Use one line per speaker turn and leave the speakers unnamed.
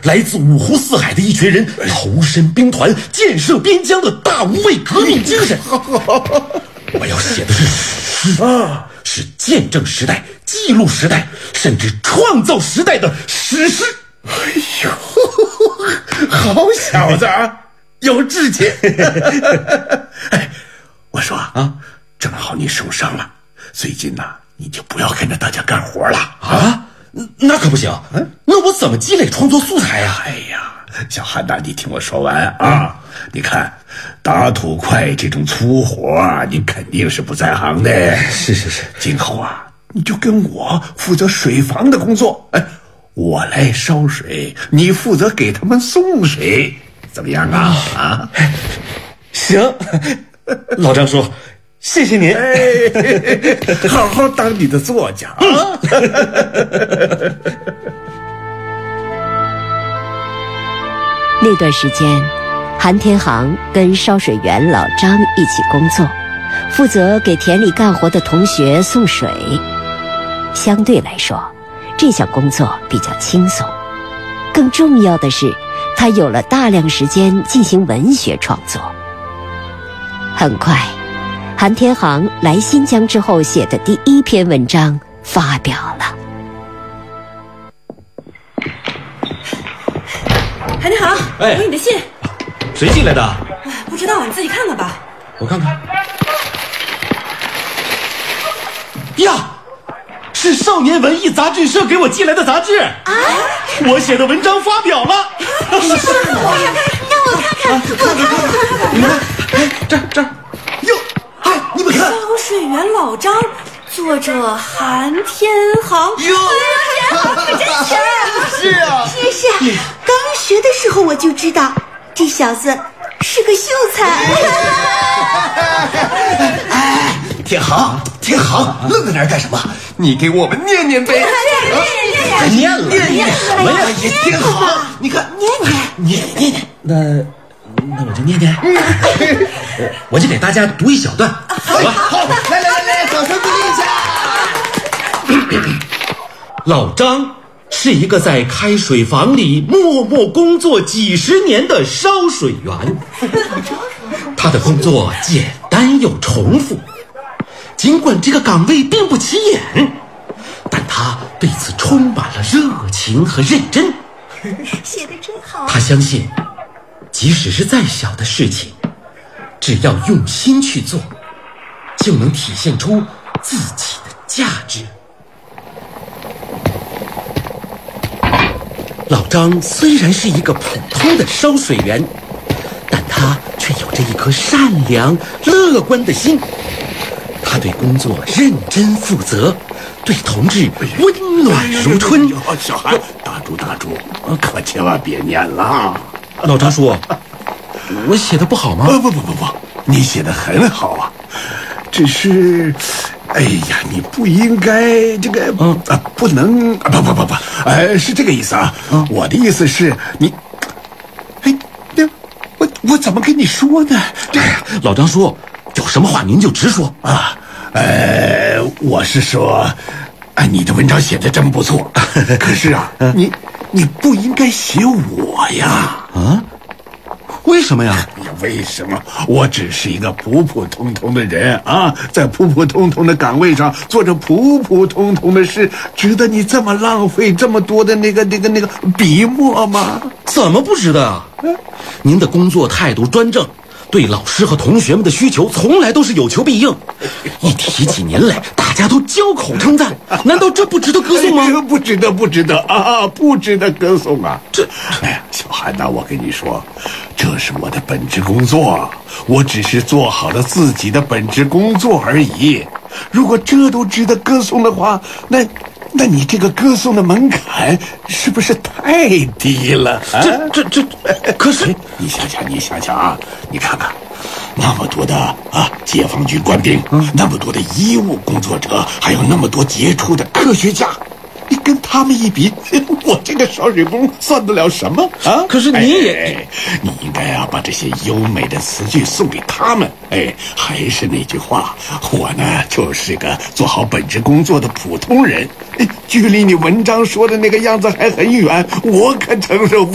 来自五湖四海的一群人投身兵团，建设边疆的大无畏革命精神。我要写的是史诗啊，是见证时代、记录时代，甚至创造时代的史诗。
哎呦，好小子啊，有志气。哎，我说啊，正好你受伤了，最近呢，你就不要跟着大家干活了啊。
那可不行，那我怎么积累创作素材呀？
哎呀，小汉呐，你听我说完啊。你看，打土块这种粗活啊，你肯定是不在行的。
是。
今后啊，你就跟我负责水房的工作，我来烧水，你负责给他们送水，怎么样啊？啊，
行，老张叔。谢谢您，
好好当你的作家啊！
那段时间，韩天航跟烧水员老张一起工作，负责给田里干活的同学送水。相对来说，这项工作比较轻松。更重要的是，他有了大量时间进行文学创作。很快，韩天航来新疆之后写的第一篇文章发表了。
韩天航，我有你的信。
谁寄来的？
不知道，你自己看看吧。
我看看。呀，是少年文艺杂志社给我寄来的杂志啊！我写的文章发表了。
是吗？让我看看。
你看，这儿。你们看，
烧水员老张，作者韩天航。
哟，天航可真巧。是啊，刚学的时候我就知道这小子是个秀才。
哎，天航，愣在那儿干什么？你给我们念呗。
念了。
什么呀？天航，你看，念。
那我就念。我就给大家读一小段，好吧？
好，来，掌声鼓励一下。
老张是一个在开水房里默默工作几十年的烧水员，他的工作简单又重复，尽管这个岗位并不起眼，但他对此充满了热情和认真。
写得真好。
他相信，即使是再小的事情，只要用心去做，就能体现出自己的价值。老张虽然是一个普通的烧水员，但他却有着一颗善良乐观的心。他对工作认真负责，对同志温暖如春。
小韩，打住，可千万别念了。
老张叔，我写的不好吗？
不，你写的很好啊，只是，哎呀，你不应该这个，不能，不，是这个意思啊。我的意思是你，我怎么跟你说呢？
老张叔，有什么话您就直说
啊。我是说，你的文章写的真不错，可是啊，你不应该写我呀。
啊？为什么呀？
为什么？我只是一个普普通通的人啊，在普普通通的岗位上做着普普通通的事，值得你这么浪费这么多的那个笔墨吗？
怎么不值得啊？您的工作态度专正，对老师和同学们的需求从来都是有求必应。一提起您来，大家都交口称赞，难道这不值得歌颂吗？
不值得啊，不值得歌颂啊！哎呀，小韩呐，我跟你说，这是我的本职工作，我只是做好了自己的本职工作而已。如果这都值得歌颂的话，那你这个歌颂的门槛是不是太低了啊？
可是
你想想啊，你看看那么多的解放军官兵，那么多的医务工作者，还有那么多杰出的科学家，你跟他们一比，我这个烧水工算得了什么啊？
可是你也，
你应该把这些优美的词句送给他们。还是那句话，我呢就是个做好本职工作的普通人，距离你文章说的那个样子还很远，我可承受不